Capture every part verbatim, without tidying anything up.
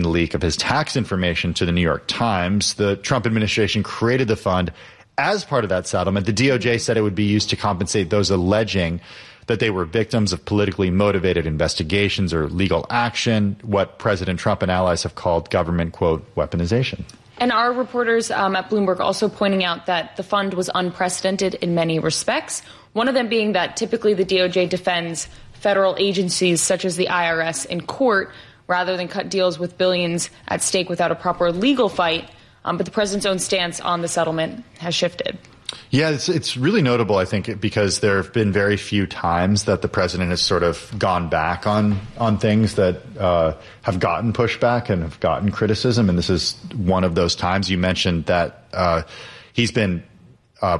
the leak of his tax information to the New York Times. The Trump administration created the fund as part of that settlement. The D O J said it would be used to compensate those alleging that they were victims of politically motivated investigations or legal action, what President Trump and allies have called government, quote, weaponization. And our reporters um, at Bloomberg also pointing out that the fund was unprecedented in many respects, one of them being that typically the D O J defends federal agencies such as the I R S in court rather than cut deals with billions at stake without a proper legal fight. Um, but the president's own stance on the settlement has shifted. Yeah, it's, it's really notable, I think, because there have been very few times that the president has sort of gone back on on things that uh, have gotten pushback and have gotten criticism. And this is one of those times. You mentioned that uh, he's been uh,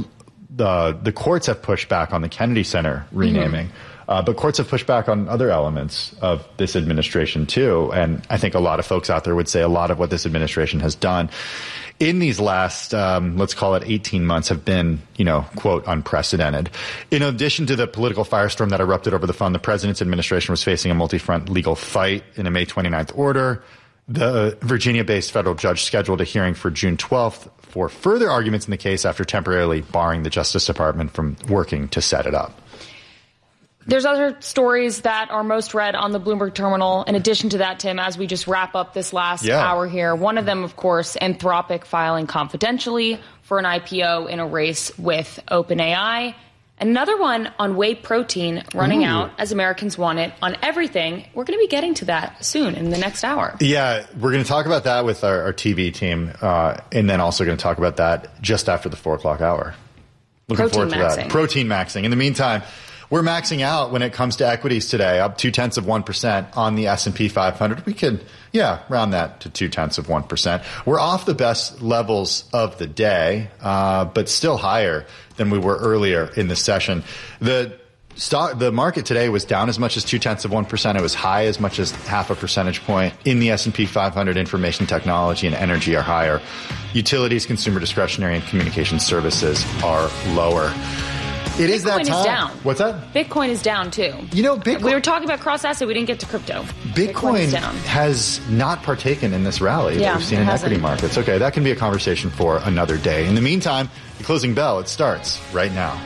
the the courts have pushed back on the Kennedy Center renaming. Mm-hmm. Uh, but courts have pushed back on other elements of this administration, too. And I think a lot of folks out there would say a lot of what this administration has done in these last, um, let's call it eighteen months, have been, you know, quote, unprecedented. In addition to the political firestorm that erupted over the fund, the president's administration was facing a multi-front legal fight in a May twenty-ninth order. The Virginia-based federal judge scheduled a hearing for June twelfth for further arguments in the case after temporarily barring the Justice Department from working to set it up. There's other stories that are most read on the Bloomberg terminal. In addition to that, Tim, as we just wrap up this last yeah. hour here, one of them, of course, Anthropic filing confidentially for an I P O in a race with OpenAI. Another one on whey protein running Ooh. out as Americans want it on everything. We're going to be getting to that soon in the next hour. Yeah, we're going to talk about that with our, our T V team, uh, and then also going to talk about that just after the four o'clock hour. Looking Protein forward to maxing. that. Protein maxing. In the meantime, we're maxing out when it comes to equities today, up two tenths of one percent on the S and P five hundred. We could, yeah, round that to two tenths of one percent. We're off the best levels of the day, uh, but still higher than we were earlier in the session. The stock, the market today was down as much as two tenths of one percent. It was high as much as half a percentage point. In the S and P five hundred, information technology and energy are higher. Utilities, consumer discretionary, and communication services are lower. It Bitcoin is that time. Is down. What's that? Bitcoin is down, too. You know, Bitcoin. We were talking about cross-asset. We didn't get to crypto. Bitcoin, Bitcoin is down. has not partaken in this rally yeah, that we've seen in hasn't. equity markets. Okay, that can be a conversation for another day. In the meantime, the closing bell, it starts right now.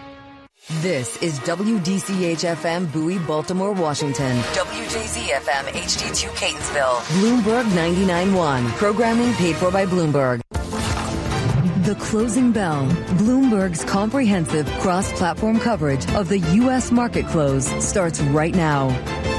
This is W D C H F M Bowie, Baltimore, Washington. W J Z F M H D two Catonsville. Bloomberg ninety-nine point one. Programming paid for by Bloomberg. The Closing Bell, Bloomberg's comprehensive cross-platform coverage of the U S market close, starts right now.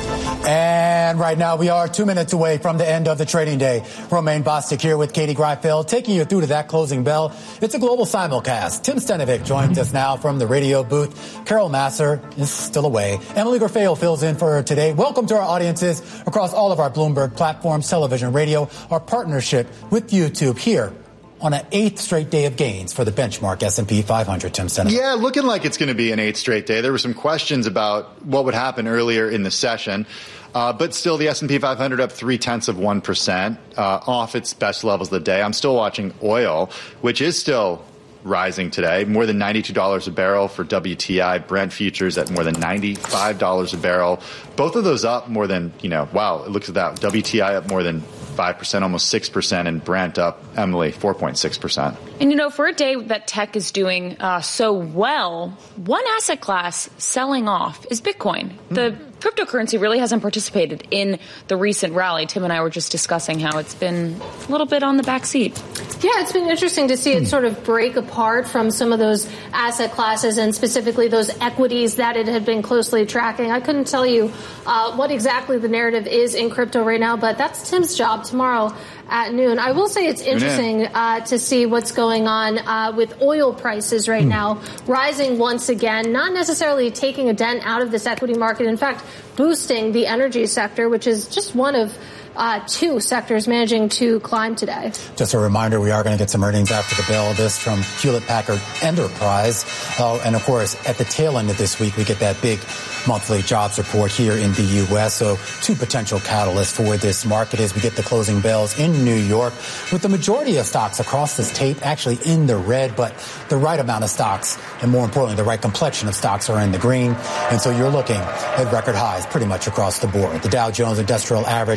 And right now we are two minutes away from the end of the trading day. Romaine Bostick here with Katie Greifeld, taking you through to that closing bell. It's a global simulcast. Tim Stenovic joins us now from the radio booth. Carol Masser is still away. Emily Garfeo fills in for her today. Welcome to our audiences across all of our Bloomberg platforms, television, radio, our partnership with YouTube here on an eighth straight day of gains for the benchmark S and P five hundred, Tim Stenovic. Yeah, looking like it's going to be an eighth straight day. There were some questions about what would happen earlier in the session. Uh, but still, the S and P five hundred up three tenths of one percent, uh, off its best levels of the day. I'm still watching oil, which is still rising today, more than ninety-two dollars a barrel for W T I. Brent futures at more than ninety-five dollars a barrel. Both of those up more than, you know, wow, look at that. W T I up more than five percent, almost six percent, and Brent up, Emily, four point six percent. And, you know, for a day that tech is doing uh, so well, one asset class selling off is Bitcoin. The mm. cryptocurrency really hasn't participated in the recent rally. Tim and I were just discussing how it's been a little bit on the back seat. Yeah, it's been interesting to see it sort of break apart from some of those asset classes and specifically those equities that it had been closely tracking. I couldn't tell you uh, what exactly the narrative is in crypto right now, but that's Tim's job tomorrow at noon. I will say it's interesting uh, to see what's going on uh, with oil prices right mm. now, rising once again, not necessarily taking a dent out of this equity market. In fact, boosting the energy sector, which is just one of Uh, two sectors managing to climb today. Just a reminder, we are going to get some earnings after the bell. This from Hewlett-Packard Enterprise. Uh, and, of course, at the tail end of this week, we get that big monthly jobs report here in the U S. So two potential catalysts for this market as we get the closing bells in New York, with the majority of stocks across this tape actually in the red, but the right amount of stocks, and more importantly, the right complexion of stocks are in the green. And so you're looking at record highs pretty much across the board. The Dow Jones Industrial Average adding up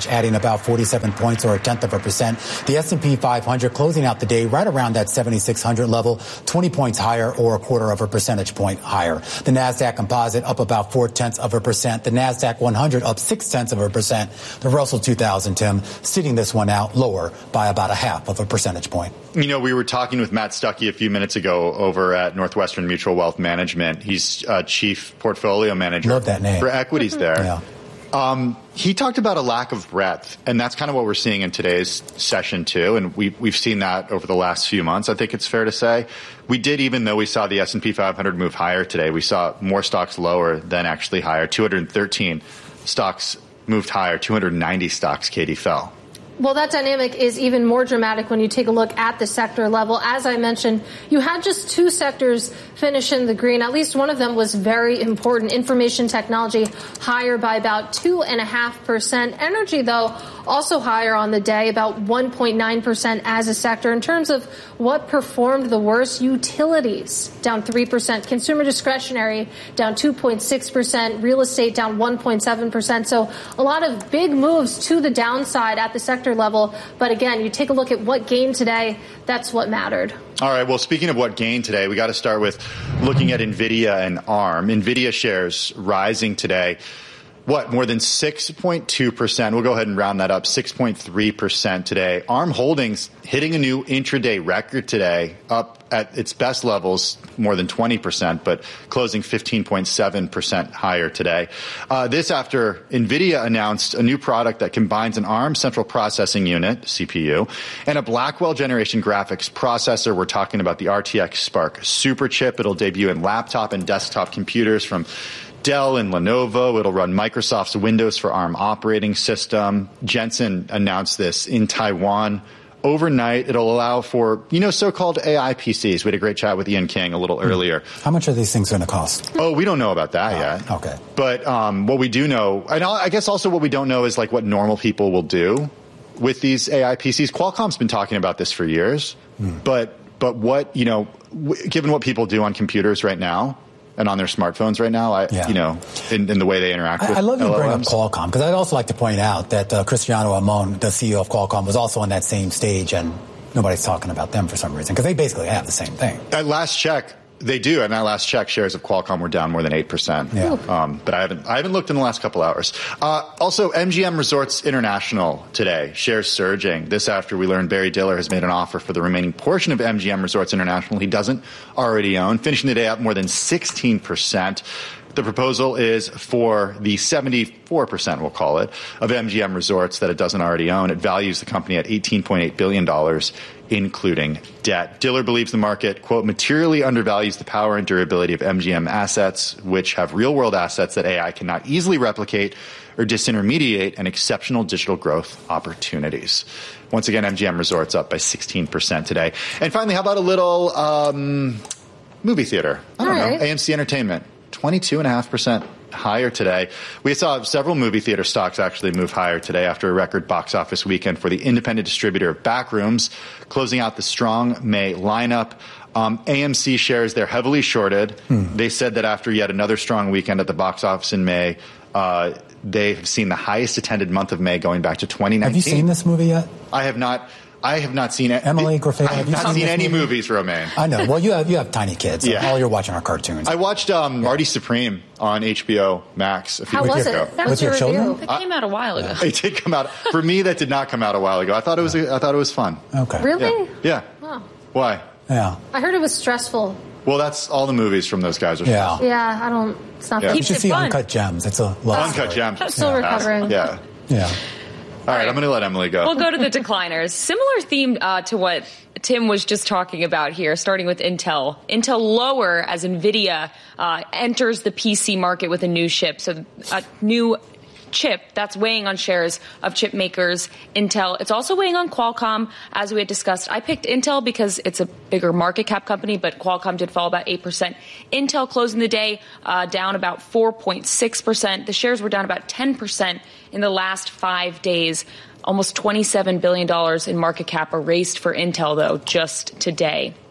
about forty-seven points or a tenth of a percent. The S and P five hundred closing out the day right around that seventy-six hundred level, twenty points higher or a quarter of a percentage point higher. The NASDAQ composite up about four tenths of a percent. The NASDAQ one hundred up six tenths of a percent. The Russell two thousand, Tim, sitting this one out lower by about a half of a percentage point. You know, we were talking with Matt Stuckey a few minutes ago over at Northwestern Mutual Wealth Management. He's uh, chief portfolio manager Love that name. for equities there. Yeah. Um, he talked about a lack of breadth, and that's kind of what we're seeing in today's session too. And we, we've seen that over the last few months. I think it's fair to say we did, even though we saw the S and P five hundred move higher today, we saw more stocks lower than actually higher. two hundred thirteen stocks moved higher. two hundred ninety stocks, Katie, fell. Well, that dynamic is even more dramatic when you take a look at the sector level. As I mentioned, you had just two sectors finish in the green. At least one of them was very important. Information technology higher by about two and a half percent. Energy, though, also higher on the day, about one point nine percent as a sector. In terms of what performed the worst, utilities down three percent. Consumer discretionary down two point six percent. Real estate down one point seven percent. So a lot of big moves to the downside at the sector level. But again, you take a look at what gained today, that's what mattered. All right. Well, speaking of what gained today, we got to start with looking at NVIDIA and ARM. NVIDIA shares rising today. What, more than six point two percent? We'll go ahead and round that up, six point three percent today. ARM Holdings hitting a new intraday record today, up at its best levels, more than twenty percent, but closing fifteen point seven percent higher today. Uh, this after NVIDIA announced a new product that combines an ARM central processing unit, C P U, and a Blackwell generation graphics processor. We're talking about the R T X Spark Super Chip. It'll debut in laptop and desktop computers from Dell and Lenovo. It'll run Microsoft's Windows for ARM operating system. Jensen announced this in Taiwan overnight. It'll allow for, you know, so-called A I P Cs. We had a great chat with Ian King a little mm. earlier. How much are these things going to cost? Oh, we don't know about that oh, yet. Okay. But um, what we do know, and I guess also what we don't know is like what normal people will do with these A I P Cs. Qualcomm's been talking about this for years, mm. but but what, you know, w- given what people do on computers right now, and on their smartphones right now, I, yeah. you know, in, in the way they interact I, with I love you L L Ms. bring up Qualcomm, because I'd also like to point out that uh, Cristiano Amon, the C E O of Qualcomm, was also on that same stage, and nobody's talking about them for some reason, because they basically have the same thing. At last check, they do. And at last check, shares of Qualcomm were down more than eight percent. Yeah. Um, but I haven't I haven't looked in the last couple hours. Uh, also, M G M Resorts International today, shares surging. This after we learned Barry Diller has made an offer for the remaining portion of M G M Resorts International he doesn't already own, finishing the day up more than sixteen percent. The proposal is for the seventy-four percent, we'll call it, of M G M Resorts that it doesn't already own. It values the company at eighteen point eight billion dollars, including debt. Diller believes the market, quote, materially undervalues the power and durability of M G M assets, which have real-world assets that A I cannot easily replicate or disintermediate, and exceptional digital growth opportunities. Once again, M G M Resorts up by sixteen percent today. And finally, how about a little um, movie theater? I don't right. know, A M C Entertainment. twenty-two point five percent higher today. We saw several movie theater stocks actually move higher today after a record box office weekend for the independent distributor Backrooms, closing out the strong May lineup. Um, A M C shares, they're heavily shorted. Hmm. They said that after yet another strong weekend at the box office in May, uh, they have seen the highest attended month of May going back to twenty nineteen. Have you seen this movie yet? I have not. I have not seen it. Emily Griffith. I have, have not seen, seen any movie? movies, Romaine. I know. Well, you have you have tiny kids. So yeah. All you're watching are cartoons. I watched um, yeah. Marty Supreme on H B O Max a few How weeks was ago. It? That was your children? It came out a while ago. It did come out. For me, that did not come out a while ago. I thought it was. I thought it was fun. Okay. Really? Yeah. yeah. Wow. Why? Yeah. I heard it was stressful. Well, that's all the movies from those guys are. Yeah. stressful. Yeah. I don't. It's not. Yeah. You should see fun. Uncut Gems. It's a love Uncut story. Gems. I'm still yeah. recovering. Yeah. Yeah. All right, I'm going to let Emily go. We'll go to the decliners. Similar theme uh, to what Tim was just talking about here, starting with Intel. Intel lower as NVIDIA uh, enters the P C market with a new chip. So a new chip that's weighing on shares of chip makers Intel. It's also weighing on Qualcomm, as we had discussed. I picked Intel because it's a bigger market cap company, but Qualcomm did fall about eight percent. Intel closing the day uh, down about four point six percent. The shares were down about ten percent in the last five days. Almost twenty-seven billion dollars in market cap erased for Intel, though, just today.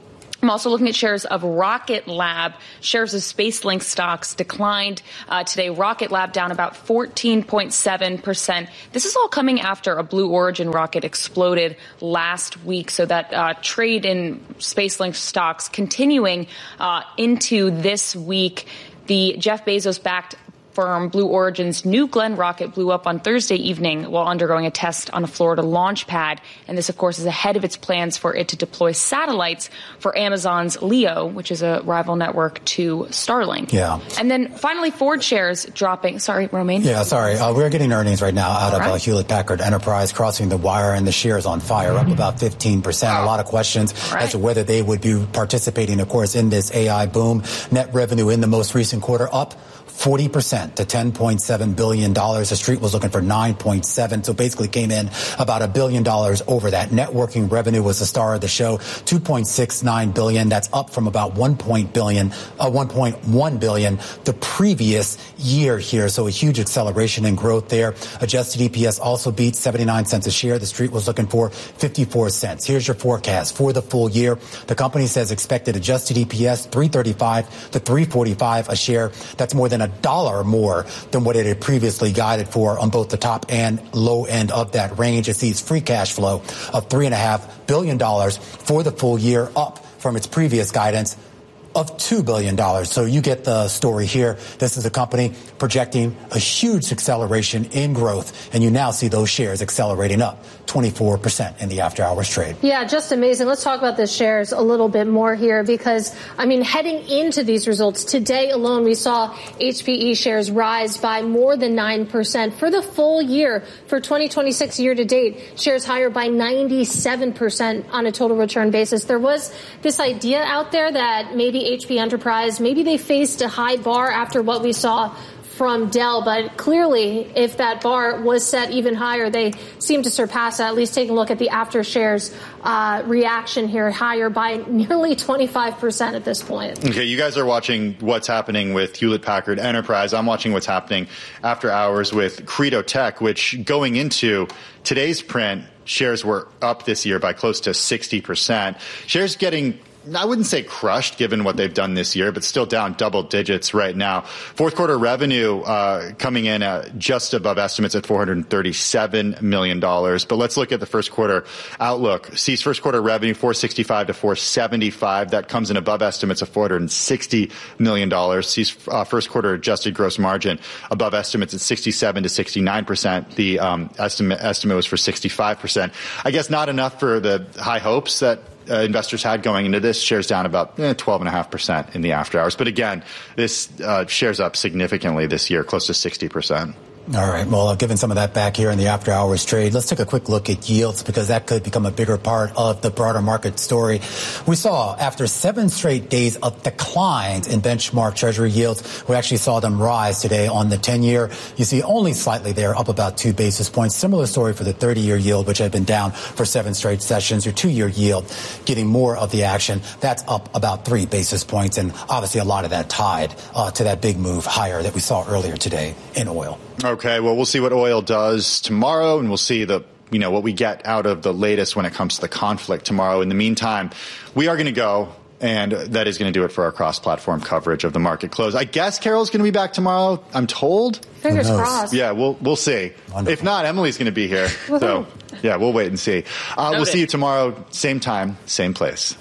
I'm also looking at shares of Rocket Lab. Shares of SpaceLink stocks declined uh, today. Rocket Lab down about fourteen point seven percent. This is all coming after a Blue Origin rocket exploded last week. So that uh, trade in SpaceLink stocks continuing uh, into this week. The Jeff Bezos-backed firm Blue Origin's New Glenn rocket blew up on Thursday evening while undergoing a test on a Florida launch pad. And this, of course, is ahead of its plans for it to deploy satellites for Amazon's Leo, which is a rival network to Starlink. Yeah. And then finally, Ford shares dropping. Sorry, Romaine. Yeah, sorry. Uh, we're getting earnings right now out All of right. uh, Hewlett-Packard Enterprise crossing the wire, and the shares on fire, mm-hmm. up about fifteen percent. Wow. A lot of questions right. as to whether they would be participating, of course, in this A I boom. Net revenue in the most recent quarter up forty percent to ten point seven billion dollars. The street was looking for nine point seven, so basically came in about a billion dollars over that. Networking revenue was the star of the show, two point six nine billion dollars. That's up from about one billion dollars, uh, one point one billion dollars the previous year here, so a huge acceleration in growth there. Adjusted E P S also beat seventy-nine cents a share. The street was looking for fifty-four cents. Here's your forecast for the full year. The company says expected adjusted E P S three thirty-five to three forty-five a share. That's more than a dollar more than what it had previously guided for on both the top and low end of that range. It sees free cash flow of three and a half billion dollars for the full year, up from its previous guidance of two billion dollars. So you get the story here. This is a company projecting a huge acceleration in growth, and you now see those shares accelerating up twenty-four percent in the after hours trade. Yeah, just amazing. Let's talk about the shares a little bit more here because, I mean, heading into these results, today alone we saw H P E shares rise by more than nine percent. For the full year, for twenty twenty-six year to date, shares higher by ninety-seven percent on a total return basis. There was this idea out there that maybe H P Enterprise, maybe they faced a high bar after what we saw from Dell, but clearly if that bar was set even higher, they seem to surpass that. At least take a look at the after shares uh, reaction here, higher by nearly twenty-five percent at this point. Okay, you guys are watching what's happening with Hewlett-Packard Enterprise. I'm watching what's happening after hours with Credo Tech, which going into today's print, shares were up this year by close to sixty percent. Shares getting, I wouldn't say crushed given what they've done this year, but still down double digits right now. Fourth quarter revenue uh, coming in at just above estimates at four hundred thirty-seven million dollars. But let's look at the first quarter outlook. Sees first quarter revenue four sixty-five to four seventy-five. That comes in above estimates of four hundred sixty million dollars. Sees uh, first quarter adjusted gross margin above estimates at sixty-seven to sixty-nine percent. The um, estimate estimate was for sixty-five percent. I guess not enough for the high hopes that Uh, investors had going into this. Shares down about eh, twelve point five percent in the after hours. But again, this uh, shares up significantly this year, close to sixty percent. All right. Well, uh, given some of that back here in the after hours trade, let's take a quick look at yields because that could become a bigger part of the broader market story. We saw after seven straight days of declines in benchmark treasury yields, we actually saw them rise today on the ten year. You see only slightly there, up about two basis points. Similar story for the thirty year yield, which had been down for seven straight sessions. Your two year yield getting more of the action. That's up about three basis points. And obviously a lot of that tied uh, to that big move higher that we saw earlier today in oil. Okay, well, we'll see what oil does tomorrow, and we'll see the you know what we get out of the latest when it comes to the conflict tomorrow. In the meantime, we are going to go, and that is going to do it for our cross-platform coverage of the market close. I guess Carol's going to be back tomorrow, I'm told. Fingers crossed. Yeah, we'll we'll see. Wonderful. If not, Emily's going to be here. So, yeah, we'll wait and see. Uh, we'll see you tomorrow, same time, same place.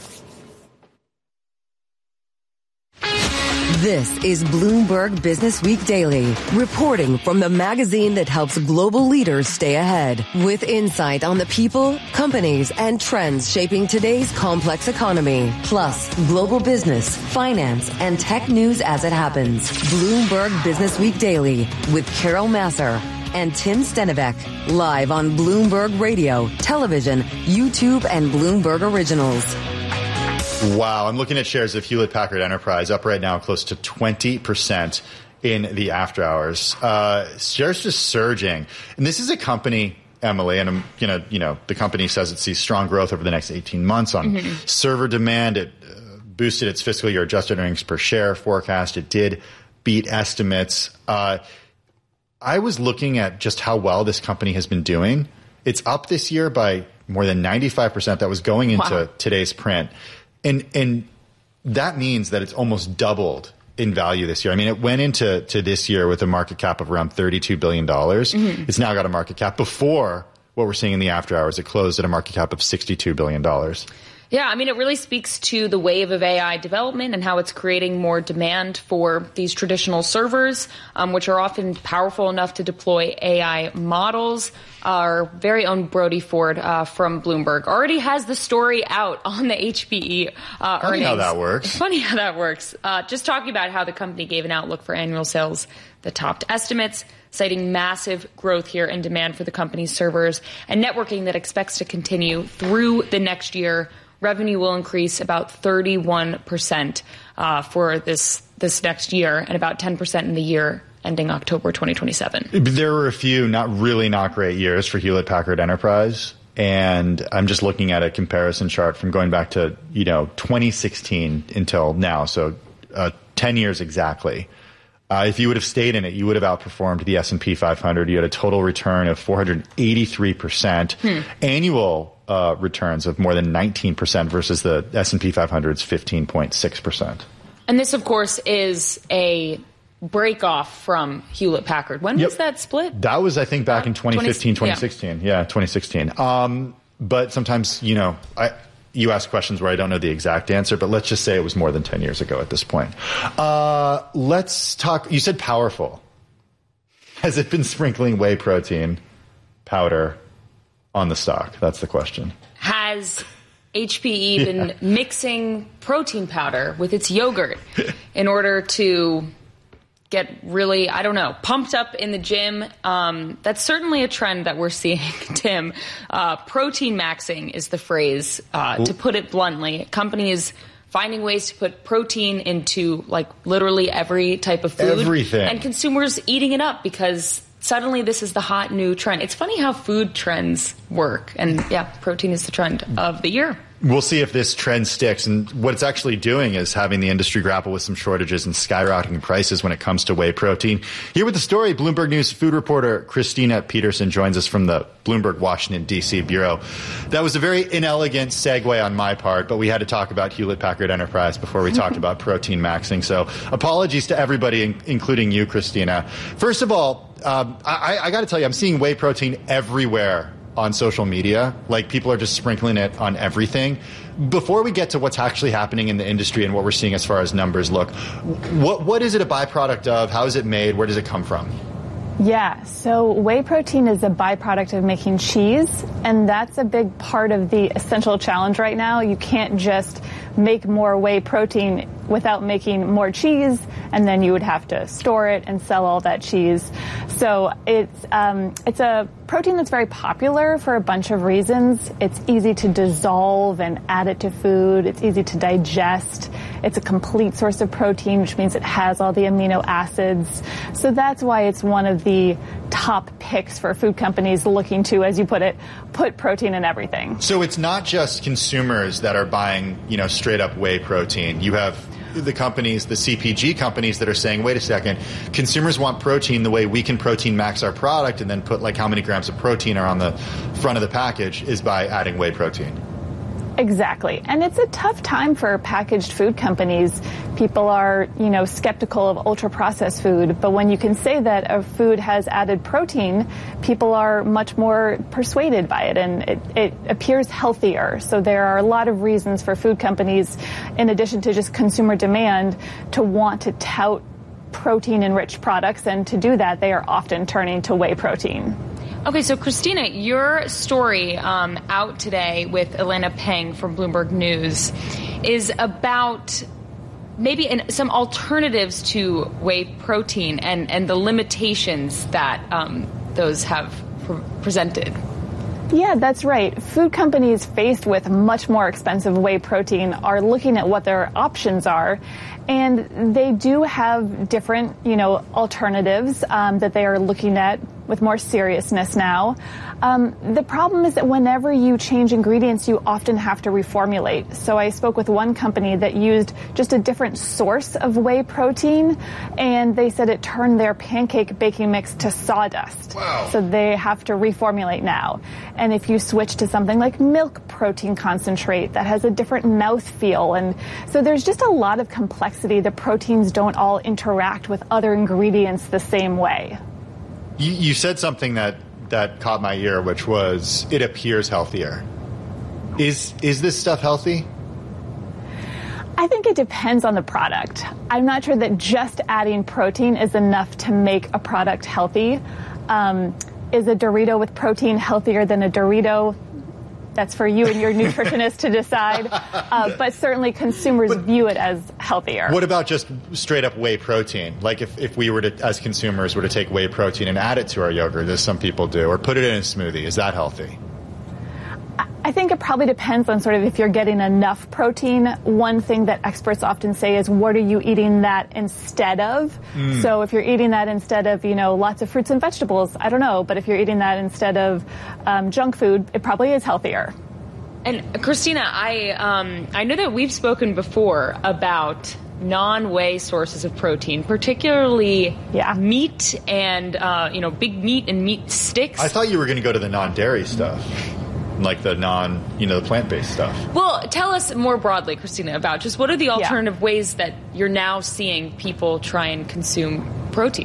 This is Bloomberg Business Week Daily, reporting from the magazine that helps global leaders stay ahead, with insight on the people, companies, and trends shaping today's complex economy, plus global business, finance, and tech news as it happens. Bloomberg Business Week Daily with Carol Massar and Tim Stenivek, live on Bloomberg Radio, television, YouTube, and Bloomberg Originals. Wow, I'm looking at shares of Hewlett-Packard Enterprise up right now close to twenty percent in the after hours. Uh, shares just surging. And this is a company, Emily, and I'm gonna, you know, the company says it sees strong growth over the next eighteen months on mm-hmm. server demand. It uh, boosted its fiscal year adjusted earnings per share forecast. It did beat estimates. Uh, I was looking at just how well this company has been doing. It's up this year by more than ninety-five percent. That was going into wow. today's print. And and that means that it's almost doubled in value this year. I mean, it went into to this year with a market cap of around thirty-two billion dollars. Mm-hmm. It's now got a market cap before what we're seeing in the after hours. It closed at a market cap of sixty-two billion dollars. Yeah, I mean, it really speaks to the wave of A I development and how it's creating more demand for these traditional servers, um, which are often powerful enough to deploy A I models. Our very own Brody Ford uh, from Bloomberg already has the story out on the H P E uh, Funny earnings. how that works. Funny how that works. Uh, just talking about how the company gave an outlook for annual sales that topped estimates, citing massive growth here in demand for the company's servers and networking that expects to continue through the next year. Revenue will increase about thirty-one percent uh, for this this next year and about ten percent in the year ending October twenty twenty-seven. There were a few not really not great years for Hewlett-Packard Enterprise. And I'm just looking at a comparison chart from going back to, you know, twenty sixteen until now. So uh, ten years exactly. Uh, if you would have stayed in it, you would have outperformed the S and P five hundred. You had a total return of four hundred eighty-three percent. Hmm. Annual uh, returns of more than nineteen percent versus the S and P five hundred's fifteen point six percent. And this, of course, is a break off from Hewlett-Packard. When yep. was that split? That was, I think, back uh, in twenty fifteen, twenty sixteen. Yeah, yeah twenty sixteen. Um, but sometimes, you know, I... You ask questions where I don't know the exact answer, but let's just say it was more than ten years ago at this point. Uh, let's talk. You said powerful. Has it been sprinkling whey protein powder on the stock? That's the question. Has H P E yeah. been mixing protein powder with its yogurt in order to get really, I don't know, pumped up in the gym? Um, that's certainly a trend that we're seeing, Tim. Uh, protein maxing is the phrase, uh, to put it bluntly. Companies finding ways to put protein into, like, literally every type of food. Everything. And consumers eating it up because suddenly this is the hot new trend. It's funny how food trends work. And, yeah, protein is the trend of the year. We'll see if this trend sticks. And what it's actually doing is having the industry grapple with some shortages and skyrocketing prices when it comes to whey protein. Here with the story, Bloomberg News food reporter Christina Peterson joins us from the Bloomberg Washington, D C bureau. That was a very inelegant segue on my part, but we had to talk about Hewlett-Packard Enterprise before we talked about protein maxing. So apologies to everybody, including you, Christina. First of all, um, I, I got to tell you, I'm seeing whey protein everywhere on social media. Like, people are just sprinkling it on everything. Before we get to what's actually happening in the industry and what we're seeing as far as numbers look, what what is it a byproduct of? How is it made? Where does it come from? Yeah, so whey protein is a byproduct of making cheese, and that's a big part of the essential challenge right now. You can't just make more whey protein without making more cheese, and then you would have to store it and sell all that cheese. So it's um, it's a protein that's very popular for a bunch of reasons. It's easy to dissolve and add it to food. It's easy to digest. It's a complete source of protein, which means it has all the amino acids. So that's why it's one of the top picks for food companies looking to, as you put it, put protein in everything. So it's not just consumers that are buying, you know, straight up whey protein. You have the companies, the C P G companies that are saying, wait a second, consumers want protein the way we can protein max our product and then put like how many grams of protein are on the front of the package is by adding whey protein. Exactly. And it's a tough time for packaged food companies. People are, you know, skeptical of ultra-processed food. But when you can say that a food has added protein, people are much more persuaded by it, and it, it appears healthier. So there are a lot of reasons for food companies, in addition to just consumer demand, to want to tout protein-enriched products. And to do that, they are often turning to whey protein. Okay, so Christina, your story um, out today with Elena Peng from Bloomberg News is about maybe in, some alternatives to whey protein and, and the limitations that um, those have pre- presented. Yeah, that's right. Food companies faced with much more expensive whey protein are looking at what their options are. And they do have different, you know, alternatives um, that they are looking at. with more seriousness now. Um, the problem is that whenever you change ingredients, you often have to reformulate. So I spoke with one company that used just a different source of whey protein, and they said it turned their pancake baking mix to sawdust. Wow. So they have to reformulate now. And if you switch to something like milk protein concentrate, that has a different mouthfeel. And so there's just a lot of complexity. The proteins don't all interact with other ingredients the same way. You, you said something that, that caught my ear, which was it appears healthier. Is is this stuff healthy? I think it depends on the product. I'm not sure that just adding protein is enough to make a product healthy. Um, is a Dorito with protein healthier than a Dorito? That's for you and your nutritionist to decide. Uh, but certainly consumers but view it as healthier. What about just straight up whey protein? Like if, if we were to, as consumers, were to take whey protein and add it to our yogurt, as some people do, or put it in a smoothie, is that healthy? I think it probably depends on sort of if you're getting enough protein. One thing that experts often say is, what are you eating that instead of? Mm. So if you're eating that instead of, you know, lots of fruits and vegetables, I don't know. But if you're eating that instead of um, junk food, it probably is healthier. And Christina, I um, I know that we've spoken before about non-whey sources of protein, particularly yeah. meat and, uh, you know, big meat and meat sticks. I thought you were going to go to the non-dairy stuff. Like the non, you know, the plant-based stuff. Well, tell us more broadly, Christina, about just what are the alternative yeah. ways that you're now seeing people try and consume protein?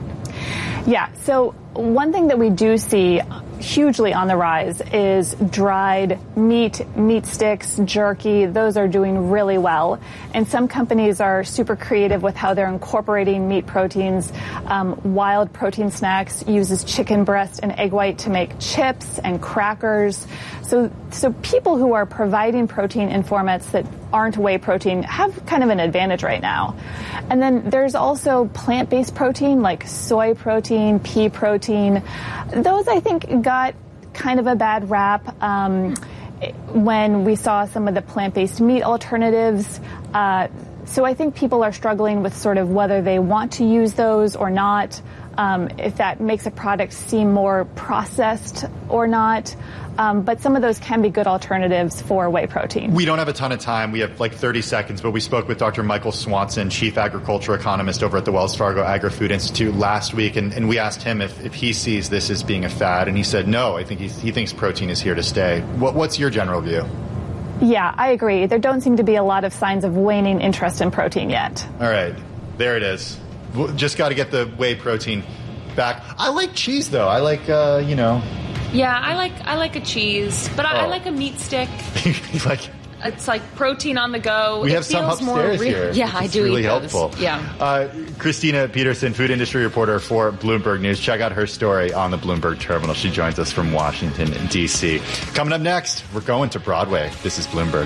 Yeah, so one thing that we do see hugely on the rise is dried meat, meat sticks, jerky. Those are doing really well. And some companies are super creative with how they're incorporating meat proteins. Um, Wild Protein Snacks uses chicken breast and egg white to make chips and crackers. So, so people who are providing protein in formats that aren't whey protein have kind of an advantage right now. And then there's also plant-based protein like soy protein, pea protein. Those, I think, got kind of a bad rap um, when we saw some of the plant-based meat alternatives. Uh, so I think people are struggling with sort of whether they want to use those or not, um, if that makes a product seem more processed or not. Um, but some of those can be good alternatives for whey protein. We don't have a ton of time. We have like thirty seconds, but we spoke with Doctor Michael Swanson, Chief Agriculture Economist over at the Wells Fargo Agri-Food Institute last week, and, and we asked him if, if he sees this as being a fad, and he said no, I think he, he thinks protein is here to stay. What, what's your general view? Yeah, I agree. There don't seem to be a lot of signs of waning interest in protein yet. All right, there it is. Just got to get the whey protein back. I like cheese, though. I like, uh, you know... Yeah, I like I like a cheese, but I, oh. I like a meat stick. like it's like protein on the go. We it have some upstairs re- here. Yeah, I do. Really eat helpful. Those. Yeah. Uh, Christina Peterson, food industry reporter for Bloomberg News. Check out her story on the Bloomberg Terminal. She joins us from Washington, D C. Coming up next, we're going to Broadway. This is Bloomberg.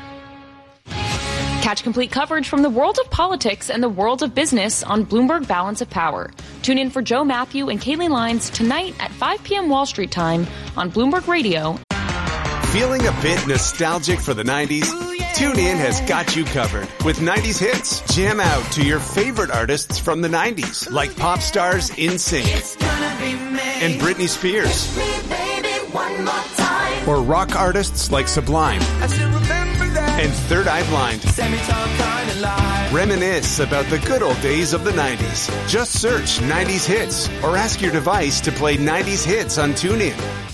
Catch complete coverage from the world of politics and the world of business on Bloomberg Balance of Power. Tune in for Joe Matthew and Kaylee Lines tonight at five p.m. Wall Street time on Bloomberg Radio. Feeling a bit nostalgic for the nineties? TuneIn has got you covered with nineties hits. Jam out to your favorite artists from the nineties, like pop stars NSYNC and Britney Spears. Or rock artists like Sublime and Third Eye Blind. Reminisce about the good old days of the nineties. Just search nineties hits or ask your device to play nineties hits on TuneIn.